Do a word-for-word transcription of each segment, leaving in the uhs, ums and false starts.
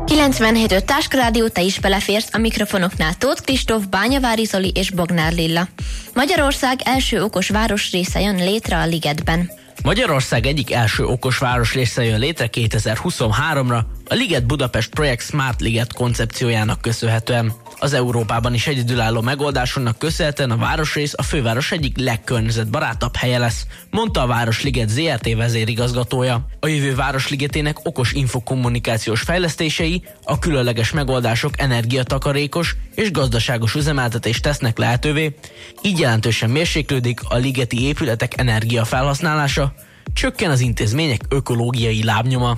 kilencvenhét öt Táska Rádió, te is beleférsz, a mikrofonoknál Tóth Kristóf, Bányavári Zoli és Bognár Lilla. Magyarország első okos városrésze jön létre a Ligetben. Magyarország egyik első okos városrésze jön létre kétezer-huszonháromra, a Liget Budapest projekt Smart Liget koncepciójának köszönhetően. Az Európában is egyedülálló megoldásonnak köszönhetően a városrész a főváros egyik legkörnyezetbarátabb helye lesz, mondta a Városliget zé er té vezérigazgatója. A jövő Városligetének okos infokommunikációs fejlesztései, a különleges megoldások energiatakarékos és gazdaságos üzemeltetést tesznek lehetővé, így jelentősen mérséklődik a ligeti épületek energiafelhasználása, csökken az intézmények ökológiai lábnyoma.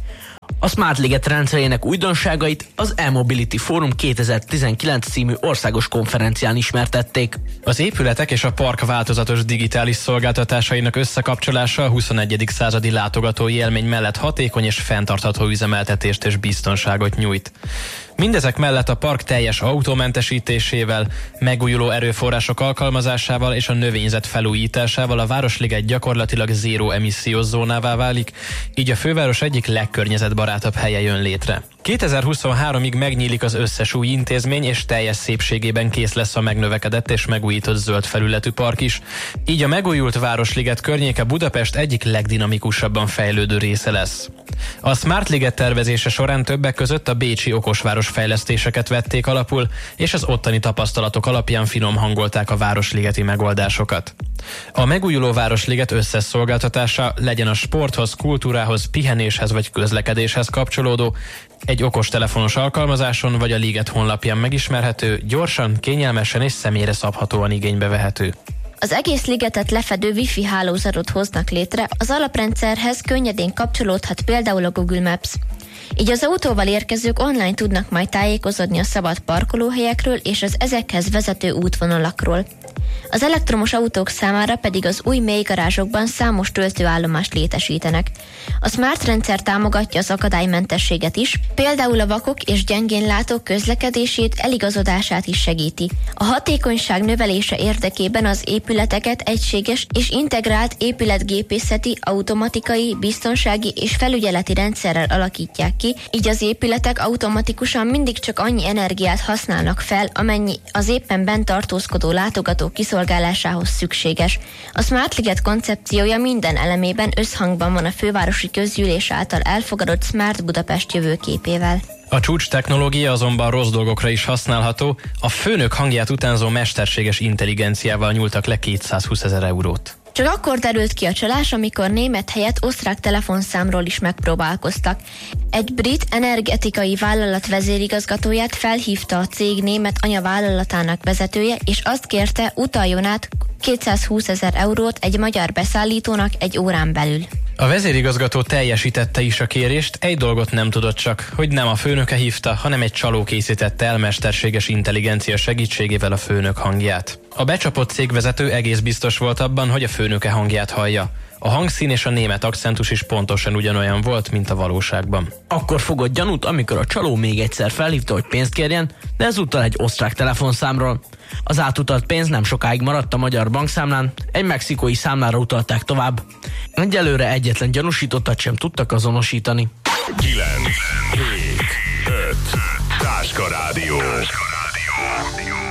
A Smart Liget rendszerének újdonságait az E-Mobility Forum kétezer-tizenkilenc című országos konferencián ismertették. Az épületek és a park változatos digitális szolgáltatásainak összekapcsolása a huszonegyedik századi látogatói élmény mellett hatékony és fenntartható üzemeltetést és biztonságot nyújt. Mindezek mellett a park teljes autómentesítésével, megújuló erőforrások alkalmazásával és a növényzet felújításával a Városliget gyakorlatilag zéró emissziós zónává válik, így a főváros egyik legkörnyezetbarátabb helye jön létre. kétezer-huszonháromig megnyílik az összes új intézmény, és teljes szépségében kész lesz a megnövekedett és megújított zöld felületű park is, így a megújult Városliget környéke Budapest egyik legdinamikusabban fejlődő része lesz. A Smart Liget tervezése során többek között a bécsi okosváros fejlesztéseket vették alapul, és az ottani tapasztalatok alapján finom hangolták a városligeti megoldásokat. A megújuló Városliget összes szolgáltatása, legyen a sporthoz, kultúrához, pihenéshez vagy közlekedéshez kapcsolódó, egy okostelefonos alkalmazáson vagy a Liget honlapján megismerhető, gyorsan, kényelmesen és személyre szabhatóan igénybe vehető. Az egész ligetet lefedő wifi hálózatot hoznak létre, az alaprendszerhez könnyedén kapcsolódhat például a Google Maps. Így az autóval érkezők online tudnak majd tájékozódni a szabad parkolóhelyekről és az ezekhez vezető útvonalakról. Az elektromos autók számára pedig az új mélygarázsokban számos töltőállomást létesítenek. A Smart rendszer támogatja az akadálymentességet is, például a vakok és gyengénlátók közlekedését, eligazodását is segíti. A hatékonyság növelése érdekében az épületeket egységes és integrált épületgépészeti, automatikai, biztonsági és felügyeleti rendszerrel alakítják ki, így az épületek automatikusan mindig csak annyi energiát használnak fel, amennyi az éppen bent tartózkodó látogatók kiszolgálásához szükséges. A Smart Liget koncepciója minden elemében összhangban van a fővárosi közgyűlés által elfogadott Smart Budapest jövőképével. A csúcs technológia azonban rossz dolgokra is használható, a főnök hangját utánzó mesterséges intelligenciával nyúltak le kétszázhúszezer eurót. Csak akkor derült ki a csalás, amikor német helyett osztrák telefonszámról is megpróbálkoztak. Egy brit energetikai vállalat vezérigazgatóját felhívta a cég német anyavállalatának vezetője, és azt kérte, utaljon át kétszázhúszezer eurót egy magyar beszállítónak egy órán belül. A vezérigazgató teljesítette is a kérést, egy dolgot nem tudott csak, hogy nem a főnöke hívta, hanem egy csaló készítette el mesterséges intelligencia segítségével a főnök hangját. A becsapott cégvezető egész biztos volt abban, hogy a főnöke hangját hallja. A hangszín és a német akcentus is pontosan ugyanolyan volt, mint a valóságban. Akkor fogott gyanút, amikor a csaló még egyszer felhívta, hogy pénzt kérjen, de ezúttal egy osztrák telefonszámról. Az átutalt pénz nem sokáig maradt a magyar bankszámlán, egy mexikói számlára utalták tovább. Egyelőre egyetlen gyanúsítottat sem tudtak azonosítani. kilenc, hét, öt, Táska Rádió.